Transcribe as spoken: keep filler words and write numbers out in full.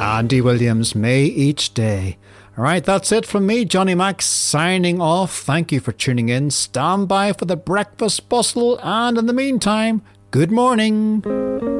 Andy Williams, May Each Day. All right, that's it from me, Johnny Mac, signing off. Thank you for tuning in. Stand by for the breakfast bustle, and in the meantime, good morning.